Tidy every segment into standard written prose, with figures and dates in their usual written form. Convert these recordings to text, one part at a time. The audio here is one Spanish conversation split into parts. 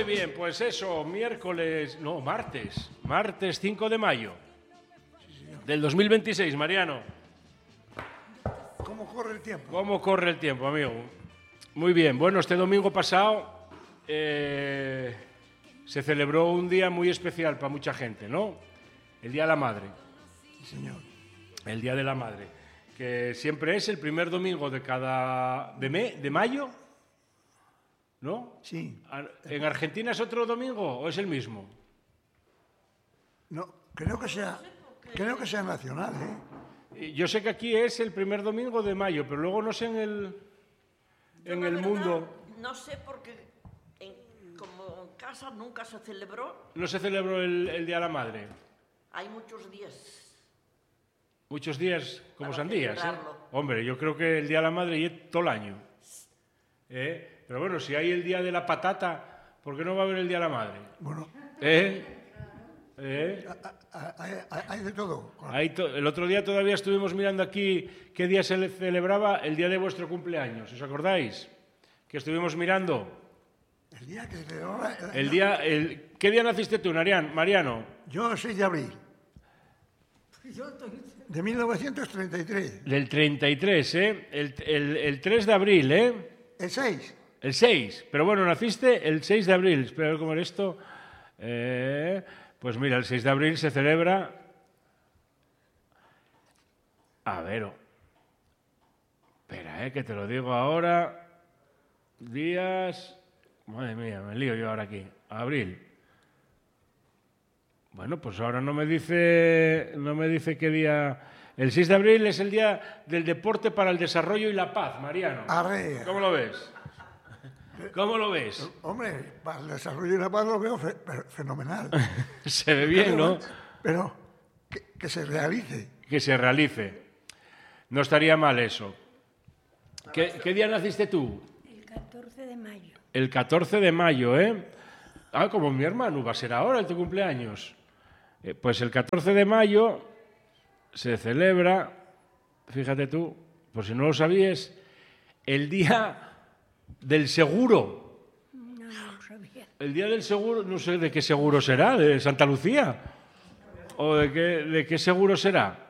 Muy bien, pues eso, martes 5 de mayo del 2026, Mariano. ¿Cómo corre el tiempo? ¿Cómo corre el tiempo, amigo? Muy bien, bueno, este domingo pasado se celebró un día muy especial para mucha gente, ¿no? El Día de la Madre. Sí, señor. El Día de la Madre, que siempre es el primer domingo de mayo, ¿no? Sí. ¿En Argentina es otro domingo o es el mismo? No, creo que sea nacional, ¿eh? Yo sé que aquí es el primer domingo de mayo, pero luego no sé en el mundo. No sé porque como en casa nunca se celebró. ¿No se celebró el Día de la Madre? Hay muchos días. Muchos días como Para sandías, ¿eh? celebrarlo. Hombre, yo creo que el Día de la Madre es todo el año. Pero bueno, si hay el Día de la Patata, ¿por qué no va a haber el Día de la Madre? Bueno, hay de todo. El otro día todavía estuvimos mirando aquí qué día se celebraba el día de vuestro cumpleaños. ¿Os acordáis? Que estuvimos mirando. El día que se celebra... ¿Qué día naciste tú, Mariano? Yo, 6 de abril. De 1933. Del 33, ¿eh? El 3 de abril, ¿eh? El 6. El 6. Pero bueno, naciste el 6 de abril. Espera a ver cómo era esto. Pues mira, el 6 de abril se celebra... A ver... Espera, que te lo digo ahora. Días... Madre mía, me lío yo ahora aquí. Abril. Bueno, pues ahora no me dice qué día... El 6 de abril es el Día del Deporte para el Desarrollo y la Paz, Mariano. Arre. ¿Cómo lo ves? ¿Cómo lo ves? Hombre, para el desarrollo y la paz lo veo fenomenal. Se ve bien, ¿no? Pero que se realice. Que se realice. No estaría mal eso. ¿Qué día naciste tú? El 14 de mayo. El 14 de mayo, ¿eh? Ah, como mi hermano, va a ser ahora el tu cumpleaños. Pues el 14 de mayo se celebra, fíjate tú, por si no lo sabías, el Día del Seguro. No lo sabía. El Día del Seguro, no sé de qué seguro será, de Santa Lucía. ¿O de qué seguro será?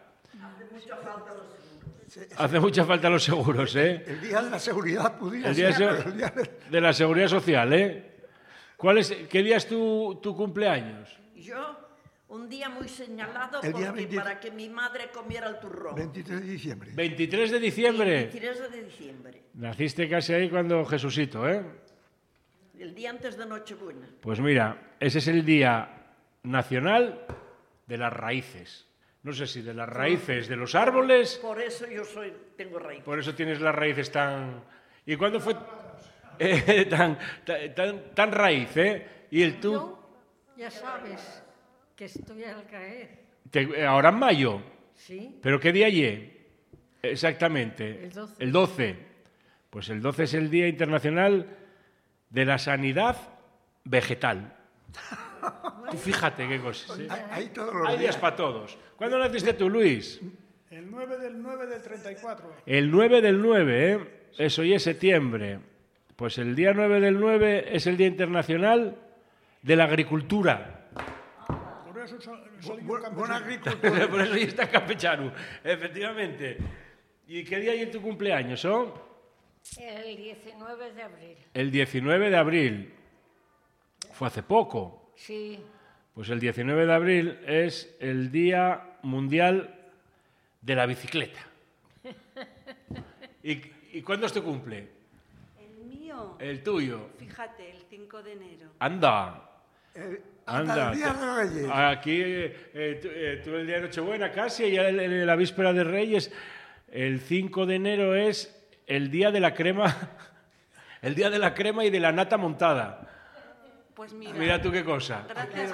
Hace mucha falta los seguros, ¿eh? El día de la seguridad pudiera El día ser. de la seguridad social, ¿eh? ¿Qué día es tu cumpleaños? Yo, un día muy señalado El día para que mi madre comiera el turrón. 23 de diciembre. 23 de diciembre. 23 de diciembre. Naciste casi ahí cuando Jesucito, ¿eh? El día antes de Nochebuena. Pues mira, ese es el Día Nacional de las Raíces. No sé si de las raíces de los árboles. Por eso yo tengo raíz. Por eso tienes las raíces tan... ¿Y cuándo fue tan raíz, eh? Y el tú... Yo, ya sabes que estoy al caer. Ahora en mayo. Sí. ¿Pero qué día llegué? Exactamente. El 12. El 12. Pues el 12 es el Día Internacional de la Sanidad Vegetal. Tú fíjate qué cosas, ¿eh? Hay todos los Hay días para todos. ¿Cuándo naciste tú, Luis? El 9 del 9 del 34. El 9 del 9, ¿eh? Eso ya es septiembre. Pues el día 9 del 9 es el Día Internacional de la Agricultura. Por eso soy Buen agricultor. Por eso ya está campechano, efectivamente. ¿Y qué día hay en tu cumpleaños, oh? El 19 de abril. El 19 de abril. Fue hace poco. Sí. Pues el 19 de abril es el Día Mundial de la Bicicleta. ¿Y cuándo es tu cumple? El mío, El tuyo. fíjate, el 5 de enero. Anda. Hasta el Día de Reyes. Aquí, tú el día de Nochebuena casi, y ya la víspera de Reyes. El 5 de enero es el día de la crema, el día de la crema y de la nata montada. Pues mira, Mira tú qué cosa. Gracias.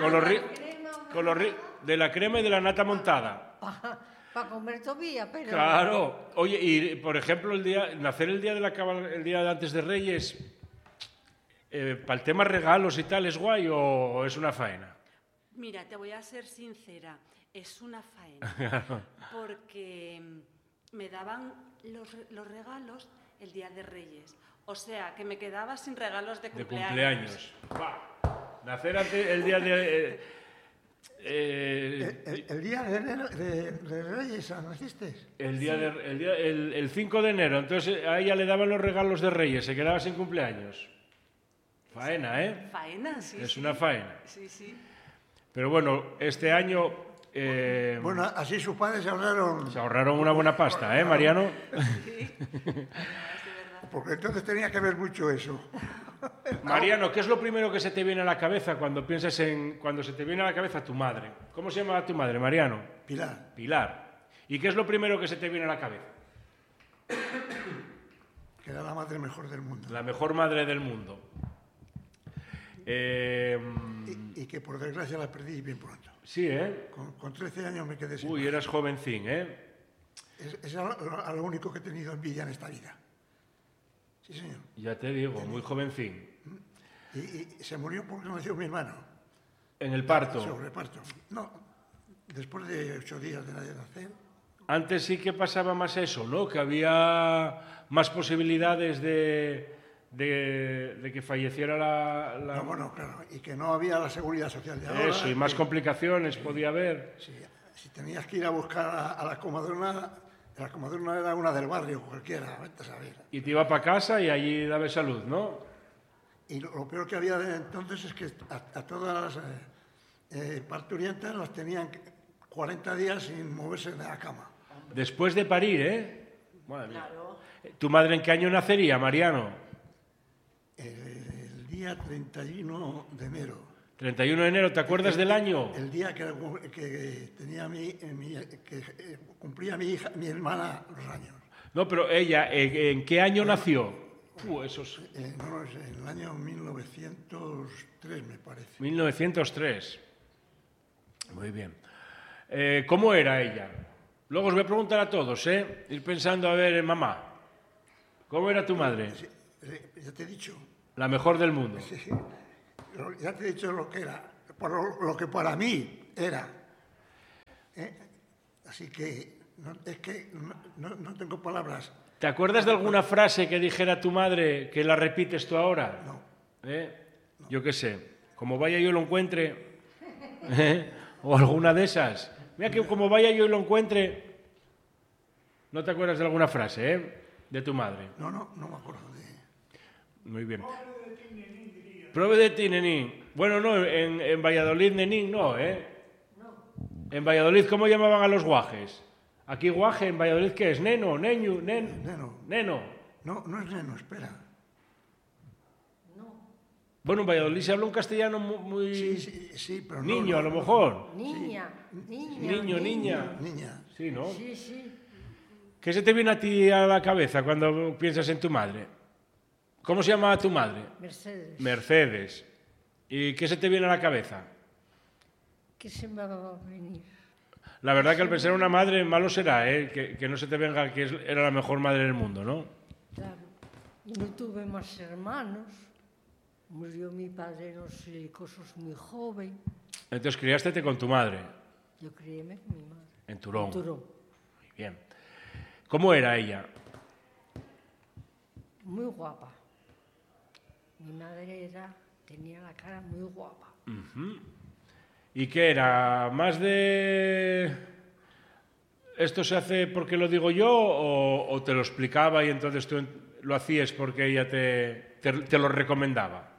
De la crema y de la nata montada. Para comer todavía, pero... Claro. Oye, y por ejemplo, nacer el día de antes de Reyes, ¿para el tema regalos y tal es guay o es una faena? mira, te voy a ser sincera, es una faena, porque me daban los regalos el día de Reyes, o sea, que me quedaba sin regalos de cumpleaños. Va. Nacer antes, el día de... El día de Reyes, ¿naciste? el 5 de enero. Entonces a ella le daban los regalos de Reyes, se quedaba sin cumpleaños. Faena, ¿eh? Faena, sí. Es sí. una faena. Sí, sí. Pero bueno, este año... Bueno, así sus padres se ahorraron, se ahorraron una buena pasta, ¿eh, Mariano? porque entonces tenía que ver mucho eso. Mariano, ¿qué es lo primero que se te viene a la cabeza cuando piensas en... cuando se te viene a la cabeza tu madre? ¿Cómo se llamaba tu madre, Mariano? Pilar, Pilar. ¿Y qué es lo primero que se te viene a la cabeza? que era la madre mejor del mundo. La mejor madre del mundo. Y que por desgracia la perdí bien pronto. Sí, ¿eh? Con 13 años me quedé sin Uy, madre. eras jovencín, ¿eh? Es a lo único que he tenido envidia en esta vida. Sí, señor. Ya te digo, muy jovencín. Y se murió porque nació mi hermano. En el parto. Sobre parto. No, después de 8 días de nacer. Antes sí que pasaba más eso, ¿no? Que había más posibilidades de que falleciera la... No, bueno, claro, y que no había la seguridad social de ahora. Eso, y más complicaciones podía haber. Si tenías que ir a buscar a la comadrona era una del barrio, cualquiera, vete a saber. Y te iba para casa y allí daba salud, ¿no? Y lo peor que había de entonces es que a todas las parturientas las tenían 40 días sin moverse de la cama. Después de parir, ¿eh? Madre mía. Claro. ¿Tu madre en qué año nacería, Mariano? El día 31 de enero. 31 de enero, ¿te acuerdas del año? El día que tenía que cumplía mi hermana los años. No, pero ella, ¿en qué año nació? Esos... No, es en el año 1903, me parece. 1903. Muy bien. ¿Cómo era ella? Luego os voy a preguntar a todos, ¿eh? Ir pensando, a ver, mamá, ¿cómo era tu madre? Ya te he dicho. La mejor del mundo. Sí, ya te he dicho lo que era, lo que para mí era. Así que no tengo palabras. ¿Te acuerdas de alguna frase que dijera tu madre que la repites tú ahora? No. Yo qué sé, como vaya yo lo encuentre, o alguna de esas. Mira que como vaya yo lo encuentre, ¿no te acuerdas de alguna frase, de tu madre? No me acuerdo de... Muy bien. Prove de ti, nenín. Bueno, no, en Valladolid, nenín, no, ¿eh? En Valladolid, ¿cómo llamaban a los guajes? Aquí guaje, en Valladolid, ¿qué es? ¿Neno? ¿Neño? Neno. ¿Neno? No es neno, espera. Bueno, en Valladolid se habla un castellano muy... Sí, pero no. Niño, a lo mejor. Niña, Niño, niña. Niña. Sí, ¿no? Sí. ¿Qué se te viene a ti a la cabeza cuando piensas en tu madre? ¿Cómo se llamaba tu madre? Mercedes. Mercedes. ¿Y qué se te viene a la cabeza? ¿Qué se me va a venir? La verdad que al pensar en una madre, malo será, ¿eh? Que no se te venga que era la mejor madre del mundo, ¿no? Claro. Y no tuve más hermanos. Murió mi padre, no sé, cosas muy joven. Entonces criástete con tu madre, Yo criéme con mi madre. en Turón. En Turón. Muy bien. ¿Cómo era ella? Muy guapa. Mi madre tenía la cara muy guapa. ¿Y qué era? ¿Más de esto se hace porque lo digo yo o te lo explicaba y entonces tú lo hacías porque ella te lo recomendaba?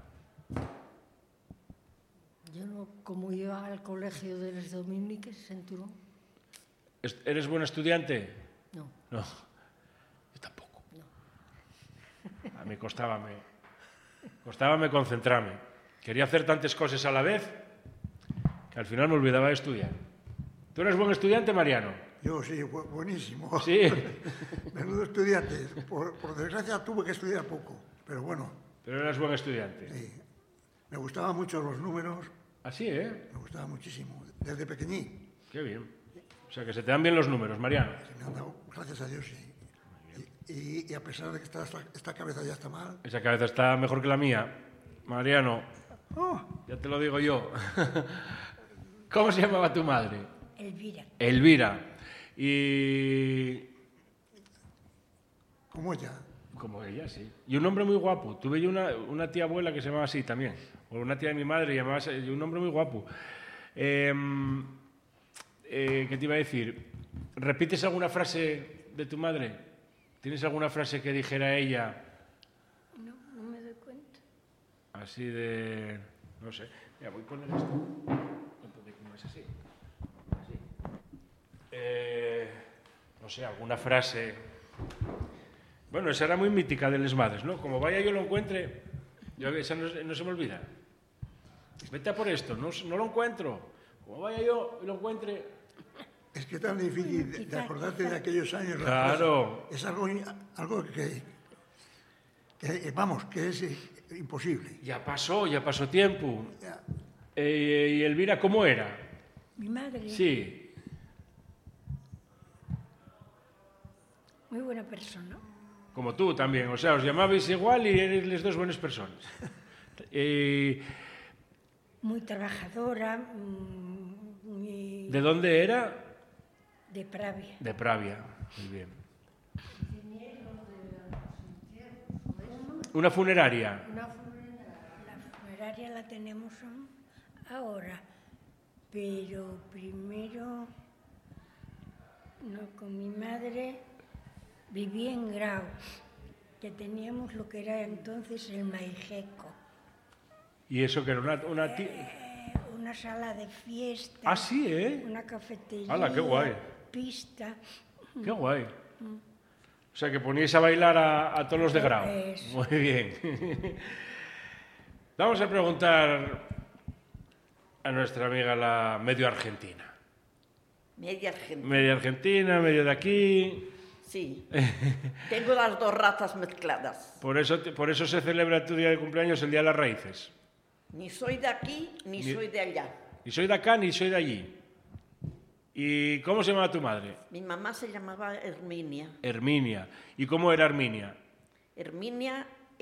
Yo no, como iba al colegio de los dominiques en Turón, ¿Eres buen estudiante? no. No, yo tampoco. A mí costábame concentrarme. Quería hacer tantas cosas a la vez que al final me olvidaba de estudiar. ¿Tú eres buen estudiante, Mariano? Yo sí, buenísimo. Sí. Menudo estudiante. Por desgracia tuve que estudiar poco, pero bueno. Pero eras buen estudiante. Sí. Me gustaban mucho los números, Así, ¿eh? me gustaba muchísimo, desde pequeñín. Qué bien. O sea, que se te dan bien los números, Mariano. Se me han dado, gracias a Dios, sí. Y a pesar de que esta cabeza ya está mal, Esa cabeza está mejor que la mía. Mariano, ya te lo digo yo. ¿Cómo se llamaba tu madre? Elvira. Elvira. Y... como ella. Como ella, sí. Y un hombre muy guapo. Tuve yo una tía abuela que se llamaba así también. O una tía de mi madre llamaba y un hombre muy guapo. ¿Qué te iba a decir? ¿Repites alguna frase de tu madre? ¿Tienes alguna frase que dijera ella? No, no me doy cuenta. Así de... no sé. Mira, voy a poner esto. ¿Cómo es así? No sé, alguna frase... Bueno, esa era muy mítica de las madres, ¿no? Como vaya yo lo encuentre, esa no se me olvida. Vete a por esto, no lo encuentro. Como vaya yo y lo encuentre... Es que es tan difícil de acordarte de aquellos años. Claro. Es algo que vamos, que es imposible. Ya pasó tiempo. Ya. ¿Y Elvira cómo era? Mi madre, Sí. muy buena persona. Como tú también. O sea, os llamabais igual y eres las dos buenas personas. Muy trabajadora, muy ¿De dónde era? de Pravia. De Pravia. Muy bien. Una funeraria. La funeraria la tenemos ahora, pero primero, no, con mi madre viví en Grau, que teníamos lo que era entonces el Maijeco, Y eso que era una una sala de fiesta, Ah, sí, ¿eh? una cafetería, ¡Hala, qué guay! pista. Qué guay. O sea, que poníais a bailar a todos los de Grau. Eso. Muy bien. Vamos a preguntar a nuestra amiga la medio argentina. Media gente. Medio argentina, medio de aquí. Sí. Tengo las dos razas mezcladas. Por eso se celebra tu día de cumpleaños el Día de las Raíces. Ni soy de aquí, ni soy de allá. Ni soy de acá, ni soy de allí. ¿Y cómo se llamaba tu madre? Mi mamá se llamaba Herminia. Herminia. ¿Y cómo era Herminia? Herminia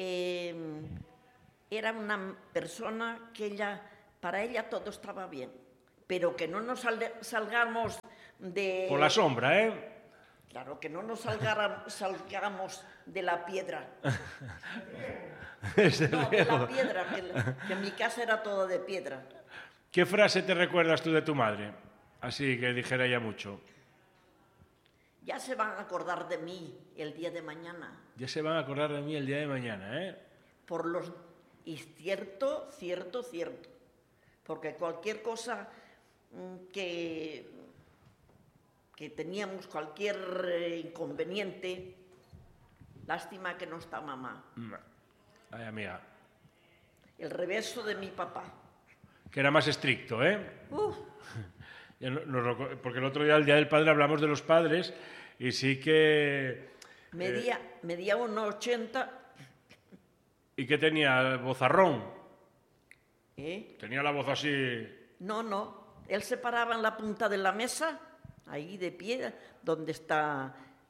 era una persona que para ella todo estaba bien, pero que no nos salgamos de... Por la sombra, ¿eh? Claro, que no nos salgamos de la piedra. Desde No, de luego. la piedra, que mi casa era toda de piedra. ¿Qué frase te recuerdas tú de tu madre? Así que dijera ella mucho. Ya se van a acordar de mí el día de mañana. Ya se van a acordar de mí el día de mañana, ¿eh? Y cierto. Porque cualquier cosa que teníamos, cualquier inconveniente, lástima que no está mamá. Ay, amiga. El reverso de mi papá. Que era más estricto, ¿eh? Uf, Porque el otro día, el Día del Padre, hablamos de los padres y sí que... medía 1,80. ¿Y qué tenía? ¿Vozarrón? ¿Eh? Tenía la voz así... No. Él se paraba en la punta de la mesa, ahí de pie, donde está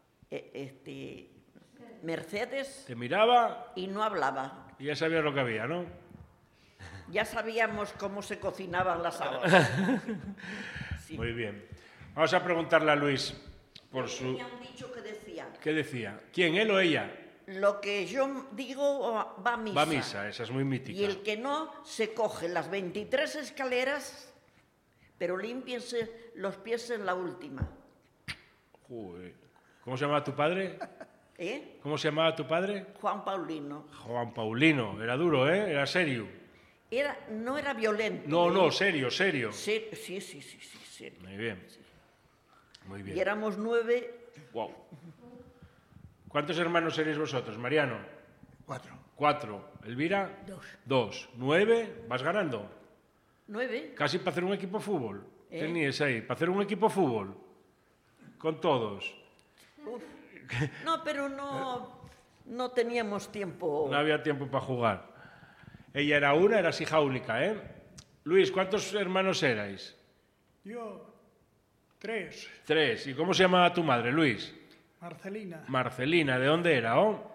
Mercedes, Te miraba y no hablaba. y ya sabías lo que había, ¿no? Ya sabíamos cómo se cocinaban las habas. Sí. Muy bien. Vamos a preguntarle a Luis por su... Tenía un dicho que decía: ¿Qué decía? ¿Quién, él o ella? lo que yo digo va a misa. Va a misa, esa es muy mítica. Y el que no, se coge las 23 escaleras, pero límpiense los pies en la última. Joder. ¿Cómo se llamaba tu padre? ¿Eh? ¿Cómo se llamaba tu padre? Juan Paulino. Juan Paulino. Era duro, ¿eh? Era serio. No era violento. No, serio. Sí. Muy bien. Muy Y bien. éramos 9. Wow. ¿Cuántos hermanos seréis vosotros, Mariano? 4. 4. ¿Elvira? 2. 2. 9. Vas ganando. 9. Casi para hacer un equipo de fútbol. Teníais ahí. Para hacer un equipo de fútbol. Con todos. No, pero no teníamos tiempo. No había tiempo para jugar. Ella era una, eras hija única, ¿eh? Luis, ¿cuántos hermanos erais? Yo, 3. 3. ¿Y cómo se llamaba tu madre, Luis? Marcelina, Marcelina. ¿De dónde era? Oh?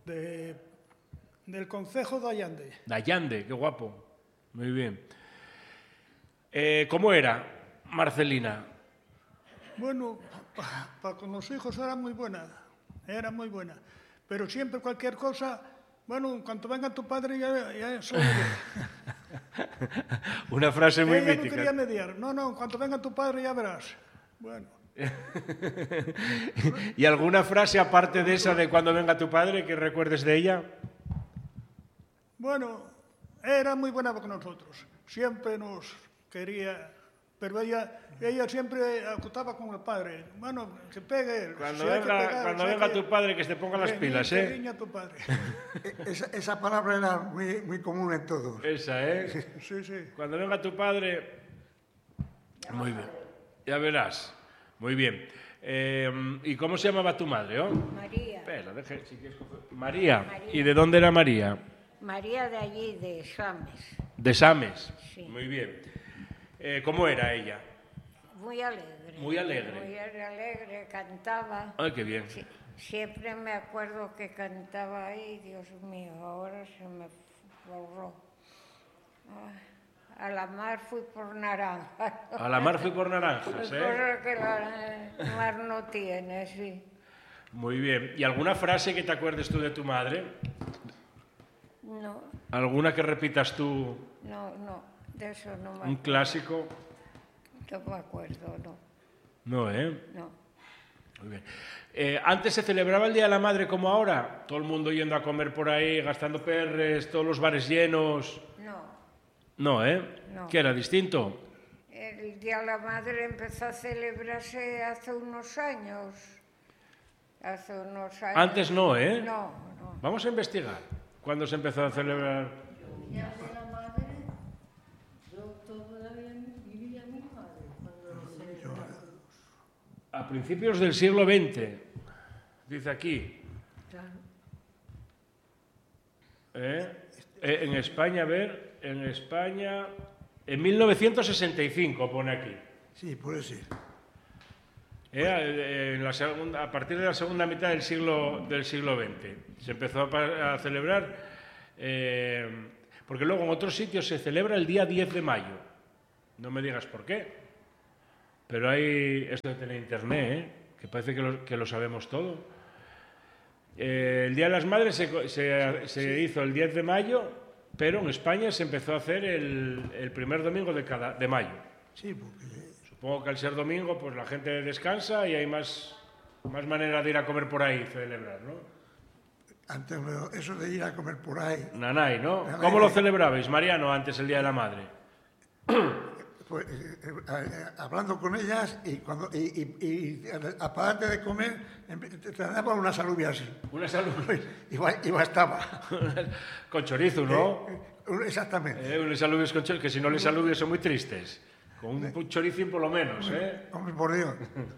del concejo de Allande. De Allande, qué guapo. Muy bien. ¿Cómo era Marcelina? Bueno, con los hijos era muy buena, Pero siempre cualquier cosa, bueno, en cuanto venga tu padre ya soy yo. Una frase muy Ella no mítica. quería mediar. No, en cuanto venga tu padre ya verás. Bueno, ¿Y alguna frase aparte de esa de cuando venga tu padre que recuerdes de ella? bueno, era muy buena con nosotros. Siempre nos quería, pero ella siempre acotaba con el padre. Bueno, que pegue él. Cuando Si hay que venga, pegar, cuando si hay venga que- tu padre que se ponga las pilas, ¿eh? Riña tu padre. Esa palabra era muy común en todos. Esa, ¿eh? Sí. Cuando venga tu padre... Muy bien. Ya verás. Muy bien. ¿Y cómo se llamaba tu madre, oh? María. Espera, si quieres coger... María. María. ¿Y de dónde era María? María de allí, de Sames. De Sames. Sí. Muy bien. ¿Cómo era ella? Muy alegre. Muy alegre. Muy alegre, cantaba. Ay, qué bien. Sí, siempre me acuerdo que cantaba ahí, Dios mío, ahora se me borró. A la mar fui por naranjas. A la mar fui por naranjas, ¿eh? Cosa que la mar no tiene, sí. Muy bien. ¿Y alguna frase que te acuerdes tú de tu madre? No, ¿Alguna que repitas tú? no, de eso no me ¿Un acuerdo. clásico? No me acuerdo, no, No, ¿eh? no. Muy bien. ¿Antes se celebraba el Día de la Madre como ahora? Todo el mundo yendo a comer por ahí, gastando perres, todos los bares llenos. No, No, ¿eh? No. ¿Qué era distinto? el Día de la Madre empezó a celebrarse hace unos años. Hace unos años. Antes no, ¿eh? No. Vamos a investigar. ¿Cuándo se empezó a celebrar? Día de la Madre, yo todavía vivía mi madre cuando lo celebramos. A principios del siglo XX, dice aquí. Claro. En España, a ver, en España, en 1965 pone aquí. Sí, puede ser. A partir de la segunda mitad del siglo XX se empezó a celebrar, porque luego en otros sitios se celebra el día 10 de mayo. No me digas por qué, pero hay esto de tener internet, que parece que lo sabemos todo. El Día de las Madres se hizo el 10 de mayo, pero en España se empezó a hacer el primer domingo de mayo. Sí, porque Supongo que al ser domingo, pues la gente descansa y hay más manera de ir a comer por ahí y celebrar, ¿no? antes eso de ir a comer por ahí, Nanay, ¿no? Nanay. ¿Cómo lo celebrabais, Mariano, antes el Día de la Madre? pues, hablando con ellas y aparte de comer, te daban unas alubias así. Una salud Y bastaba. con chorizo, ¿no? Exactamente. Unos alubios con chorizo, que si no les alubios son muy tristes. Con un choricín por lo menos, ¿eh? Hombre, por Dios.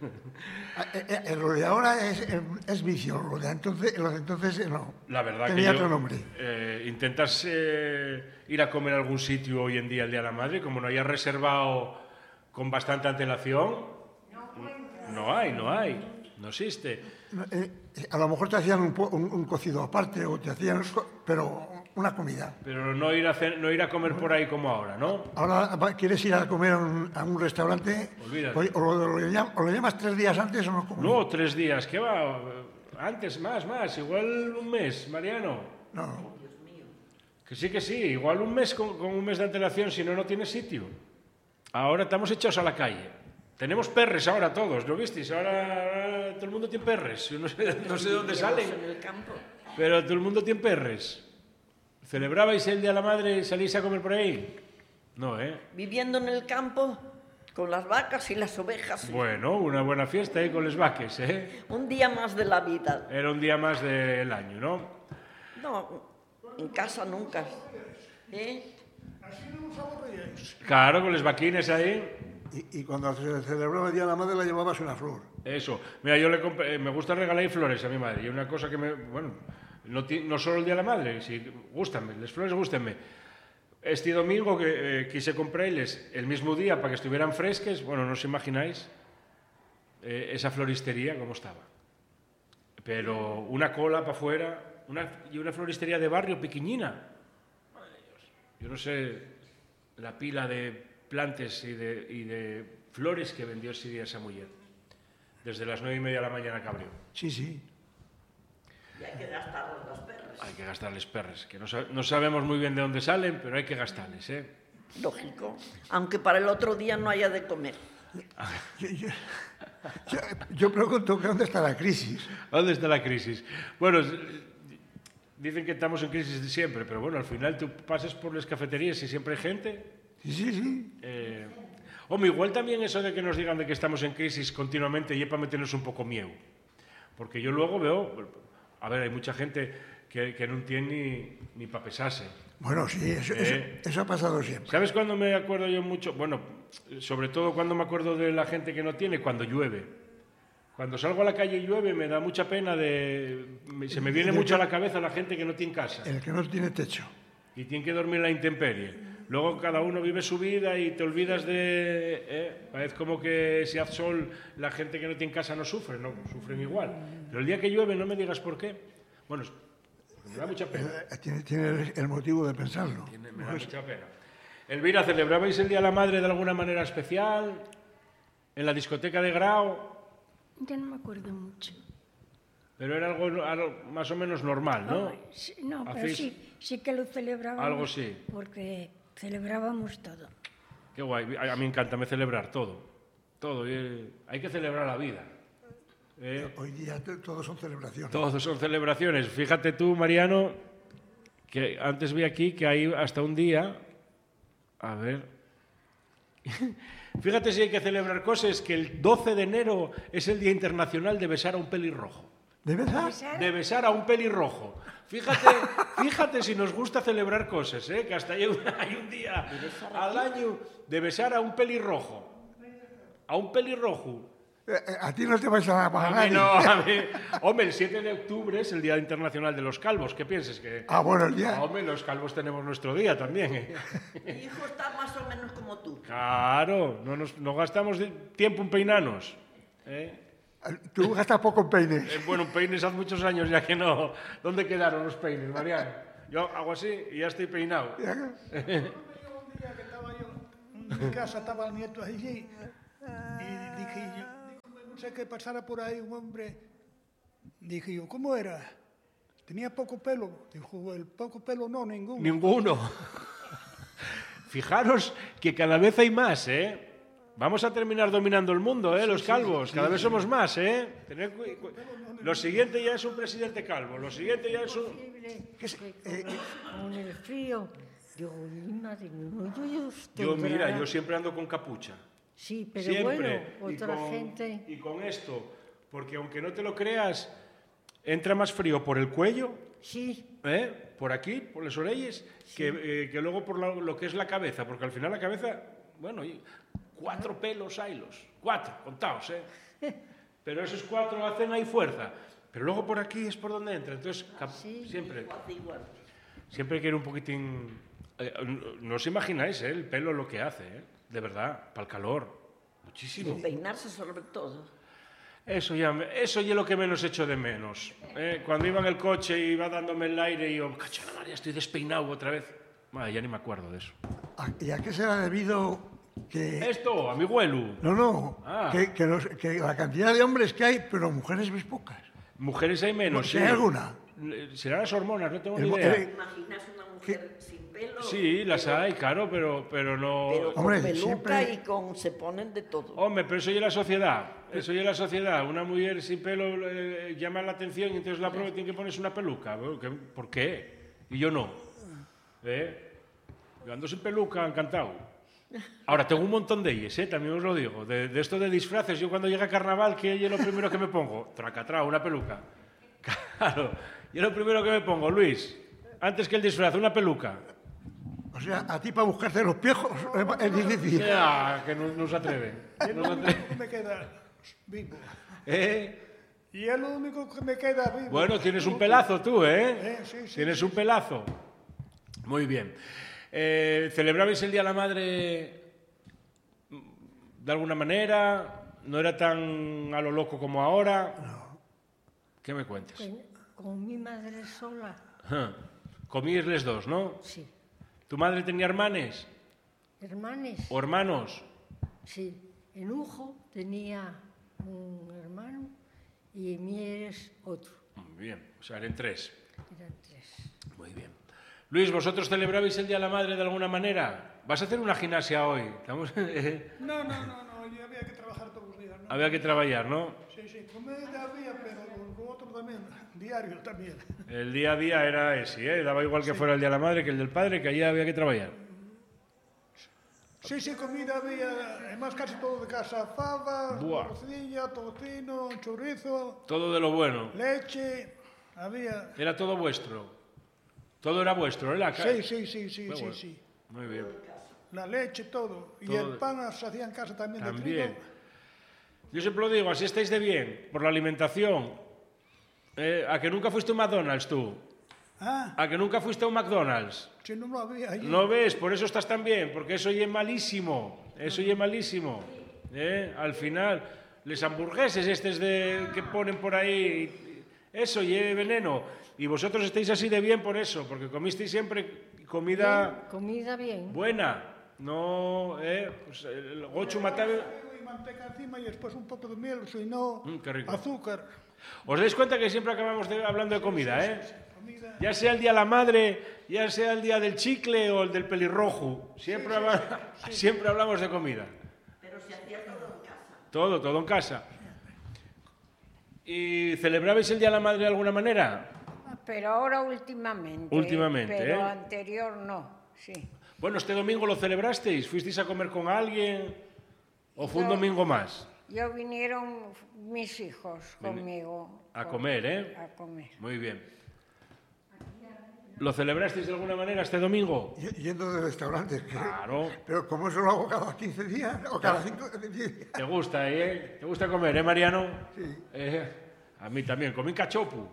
Lo de ahora es vicio, lo de entonces no. La verdad Tenía que otro nombre. intentas ir a comer a algún sitio hoy en día el Día de la Madre, como no hayas reservado con bastante antelación, no hay, no existe. A lo mejor te hacían un cocido aparte o te hacían, pero una comida. Pero no ir a comer por ahí como ahora, ¿no? Ahora quieres ir a comer a un restaurante, Olvídate. o lo llamas 3 días antes o no comes. No, 3 días, ¿qué va? Antes, más, igual un mes, Mariano. No. Que sí, igual un mes con un mes de antelación, si no, no tiene sitio. Ahora estamos echados a la calle. Tenemos perres ahora todos, ¿lo visteis? Ahora todo el mundo tiene perres. Yo no sé de dónde salen, En el campo. pero todo el mundo tiene perres. ¿Celebrabais el Día de la Madre y salís a comer por ahí? No, ¿eh? Viviendo en el campo con las vacas y las ovejas. Bueno, una buena fiesta ahí con los vaques, ¿eh? Un día más de la vida. Era un día más del año, ¿no? No, en casa nunca. ¿Eh? Claro, con los vaquines ahí. Y cuando se celebraba el Día de la Madre la llevabas una flor. Eso. Mira, yo me gusta regalar flores a mi madre. Y una cosa que no solo el Día de la Madre, si gústanme, las flores gústenme. Este domingo que quise comprarles el mismo día para que estuvieran fresques, bueno, no os imagináis esa floristería cómo estaba. Pero una cola para afuera, y una floristería de barrio pequeñina. Madre de Dios. Yo no sé la pila de plantes y de flores que vendió ese día esa mujer. Desde las 9:30 de la mañana que abrió. Sí. Y hay que gastar las perras. Hay que gastarles perres, que no sabemos muy bien de dónde salen, pero hay que gastarles, ¿eh? Lógico. Aunque para el otro día no haya de comer. Yo pregunto que dónde está la crisis. ¿Dónde está la crisis? Bueno, dicen que estamos en crisis de siempre, pero bueno, al final tú pasas por las cafeterías y siempre hay gente. Sí. Hombre, igual también eso de que nos digan de que estamos en crisis continuamente y es para meternos un poco miedo. Porque yo luego veo, a ver, hay mucha gente que no tiene ni para pesarse. Bueno, sí, eso ha pasado siempre. ¿Sabes cuándo me acuerdo yo mucho? Bueno, sobre todo cuando me acuerdo de la gente que no tiene, cuando llueve. Cuando salgo a la calle y llueve me da mucha pena se me viene mucho a la cabeza la gente que no tiene casa. El que no tiene techo. Y tiene que dormir en la intemperie. Luego cada uno vive su vida y te olvidas de... Parece como que si hace sol la gente que no tiene casa no sufre, no, sufren igual. Pero el día que llueve no me digas por qué. Bueno, me da mucha pena. Tiene el motivo de pensarlo. Me da mucha pena. Elvira, ¿celebrabais el Día de la Madre de alguna manera especial? ¿En la discoteca de Grau? Ya no me acuerdo mucho. Pero era algo más o menos normal, ¿no? No, pero sí que lo celebrábamos. Algo sí. Porque celebrábamos todo. Qué guay. A mí me encanta celebrar todo. Todo. Hay que celebrar la vida. Hoy día todos son celebraciones. Todos son celebraciones. Fíjate tú, Mariano, que antes vi aquí que hay hasta un día... A ver... Fíjate si hay que celebrar cosas, que el 12 de enero es el Día Internacional de besar a un pelirrojo. ¿De besar? De besar a un pelirrojo. Fíjate si nos gusta celebrar cosas, que hasta hay un día al año de besar a un pelirrojo. A un pelirrojo. A ti no te vas a pagar nadie. No, a mí. Hombre, el 7 de octubre es el Día Internacional de los Calvos. ¿Qué piensas? Bueno, el día. Hombre, los calvos tenemos nuestro día también. Mi hijo está más o menos como tú. Claro, no gastamos tiempo en peinarnos. Tú gastas poco en peines. Bueno, peines hace muchos años ya que no. ¿Dónde quedaron los peines, Mariano? Yo hago así y ya estoy peinado. Un día que estaba yo en mi casa, estaba el nieto allí y dije yo, no sé qué pasara por ahí un hombre. Dije yo, ¿cómo era? Tenía poco pelo. Dijo, el poco pelo no, ninguno. Ninguno. Fijaros que cada vez hay más, Vamos a terminar dominando el mundo, los calvos. Cada vez somos más, Lo siguiente ya es un presidente calvo. Lo siguiente ya es un... Con el frío, digo, mi madre, no, yo siempre ando con capucha. Sí, pero siempre. Bueno, otra gente... Y con esto, porque aunque no te lo creas, entra más frío por el cuello, sí. Por aquí, por las orejas, sí. que luego por lo que es la cabeza, porque al final la cabeza, bueno, 4 pelos haylos, 4, contaos, Pero esos 4 hacen ahí fuerza, pero luego por aquí es por donde entra, entonces siempre hay que ir un poquitín... no os imagináis, el pelo lo que hace, de verdad, para el calor, muchísimo. Y peinarse sobre todo. Eso ya es lo que menos echo de menos. Cuando iba en el coche y iba dándome el aire y yo, cacho, ya estoy despeinado otra vez. Madre, ya ni me acuerdo de eso. ¿Y a qué será debido que...? Esto, a mi abuelo. No, que la cantidad de hombres que hay, pero mujeres ves pocas. Mujeres hay menos, sí. ¿Hay alguna? Serán las hormonas, no tengo ni idea. ¿Te imaginas una mujer sin pelo? Sí, las hay, claro, pero no... Pero con Hombre, peluca siempre... y se ponen de todo. Hombre, pero eso ya es la sociedad. Eso ya es la sociedad. Una mujer sin pelo llama la atención y entonces la prueba tiene que ponerse una peluca. ¿Por qué? Y yo no. Yo ando sin peluca, encantado. Ahora, tengo un montón de ellas, también os lo digo. De esto de disfraces, yo cuando llega carnaval, ¿qué es lo primero que me pongo? Tracatrá, una peluca. Claro, yo lo primero que me pongo, Luis, antes que el disfraz, una peluca. O sea, a ti para buscarte los piejos es difícil. Ya, que no se atreve. No me queda vivo. Y es lo único que me queda vivo. Bueno, tienes un pelazo tú, Sí. Tienes un pelazo. Muy bien. ¿Celebrabais el Día de la Madre de alguna manera? ¿No era tan a lo loco como ahora? No. ¿Qué me cuentas? Con mi madre sola. Comíais les dos, ¿no? Sí. ¿Tu madre tenía hermanes? ¿Hermanes? ¿O hermanos? Sí. En Ujo tenía un hermano y en Mieres otro. Muy bien, o sea, eran 3. Eran 3. Muy bien. Luis, ¿vosotros celebrabais el Día de la Madre de alguna manera? ¿Vas a hacer una gimnasia hoy? ¿Estamos? No, yo había que trabajar todos los días, ¿no? Había que trabajar, ¿no? Sí, comida había, pero lo otro también, diario también. El día a día era ese, ¿eh? Daba igual que fuera el Día de la Madre que el del Padre, que allí había que trabajar. Sí, comida había, además casi todo de casa, fava, morcilla, tocino, chorizo, Todo de lo bueno. leche, había... Era todo vuestro. Todo era vuestro, ¿eh? Sí. Muy bien. La leche, todo. Y el pan se hacía en casa también. También. Yo siempre lo digo, así estáis de bien, por la alimentación. ¿A que nunca fuiste a un McDonald's tú? Ah, ¿A que nunca fuiste a un McDonald's? si no lo había allí. ¿No ves? Por eso estás tan bien, porque eso ya es malísimo. Eso ya es malísimo. Al final, les hamburgueses que ponen por ahí, eso ya es veneno. Y vosotros estáis así de bien por eso, porque comisteis siempre comida... Bien, comida bien. Buena. No, pues el gochu mataba... Y manteca encima y después un poco de miel, si no, qué rico. azúcar. ¿Os dais cuenta que siempre acabamos hablando de comida, Comida. Ya sea el Día de la Madre, ya sea el Día del chicle o el del pelirrojo. Siempre hablamos de comida. Pero se hacía todo en casa. Todo en casa. ¿Y celebrabais el Día de la Madre de alguna manera? Pero ahora últimamente. Últimamente, Pero anterior no, sí. Bueno, este domingo lo celebrasteis. ¿Fuisteis a comer con alguien? ¿O fue un domingo más? Yo vinieron mis hijos conmigo. A comer, ¿eh? A comer. Muy bien. ¿Lo celebrasteis de alguna manera este domingo? Yendo de restaurantes. Claro. Pero como eso lo hago cada 15 días o cada 5 días. ¿Te gusta, ¿Te gusta comer, Mariano? Sí. A mí también. Comí cachopu.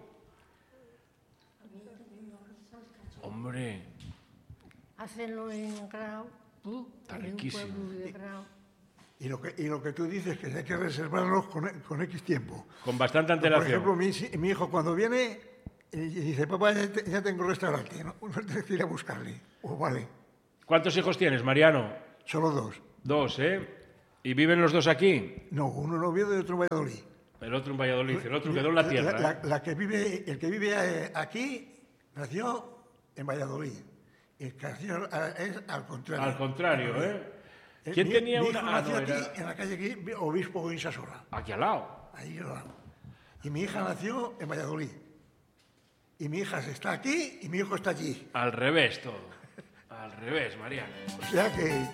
Hombre. Hacenlo en Grau. Está en riquísimo. un pueblo de Grau. Y lo que tú dices, que hay que reservarlos con X tiempo. Con bastante Por antelación. ejemplo, mi hijo cuando viene y dice, papá, ya tengo restaurante, no tienes que ir a buscarle. Oh, vale, ¿Cuántos hijos tienes, Mariano? solo 2. 2, ¿Y viven los dos aquí? No, uno en Oviedo y otro en Valladolid. El otro en Valladolid, el otro quedó en la tierra. El que vive aquí nació en Valladolid. El que nació es al contrario. Al contrario, ¿Quién tenía mi una...? hijo nació aquí, en la calle aquí, Obispo Insasola. Aquí al lado. Ahí al lado. Y mi hija nació en Valladolid. Y mi hija está aquí y mi hijo está allí. Al revés todo. Al revés, Mariano. O sea que...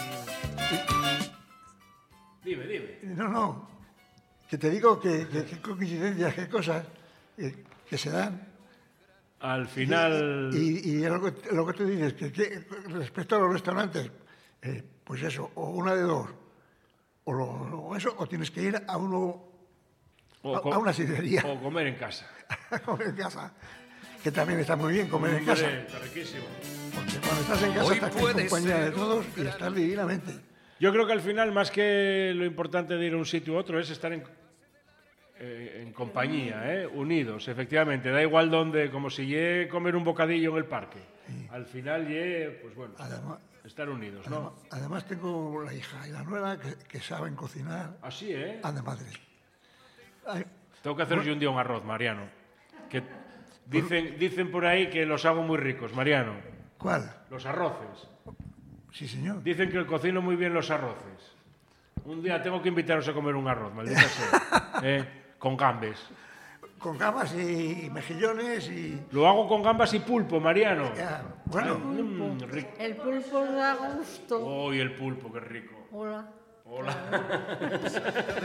Dime. No. Que te digo que coincidencias, qué cosas que se dan. Al final... Y lo que tú dices, que respecto a los restaurantes, pues eso, o una de dos, o tienes que ir a una sidrería. O comer en casa. A comer en casa, que también está muy bien comer en casa. Está riquísimo. Porque cuando estás en casa estás en compañía de todos y estás divinamente. Yo creo que al final, más que lo importante de ir a un sitio u otro, es estar en compañía, unidos, efectivamente. Da igual dónde, como si llegue comer un bocadillo en el parque. Sí. Al final llegue, pues bueno, estar unidos, ¿no? Además tengo la hija y la nuera que saben cocinar. Así, Anda madre. Tengo que hacer yo un día un arroz, Mariano. Que dicen por ahí que los hago muy ricos, Mariano. ¿Cuál? Los arroces. Sí, señor. Dicen que cocino muy bien los arroces. Un día tengo que invitaros a comer un arroz, maldita sea. Con gambas. Con gambas y mejillones y... Lo hago con gambas y pulpo, Mariano. Bueno. Rico. El pulpo da gusto. Oh, y el pulpo, qué rico. Hola.